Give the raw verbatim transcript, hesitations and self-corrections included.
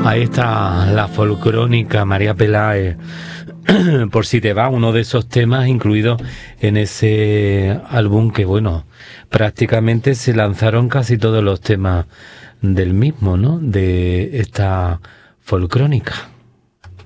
Ahí está la folcrónica María Peláez, Por si te va, uno de esos temas incluidos en ese álbum que, bueno, prácticamente se lanzaron casi todos los temas del mismo, ¿no? De esta folcrónica.